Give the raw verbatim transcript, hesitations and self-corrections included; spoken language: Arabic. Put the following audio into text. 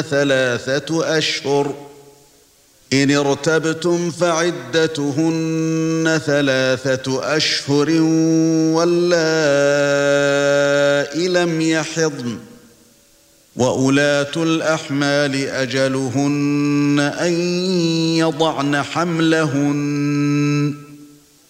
ثلاثة أشهر إن ارتبتم فعدتهن ثلاثة أشهر واللائي لم يحضن وأولاة الأحمال أجلهن أن يضعن حملهن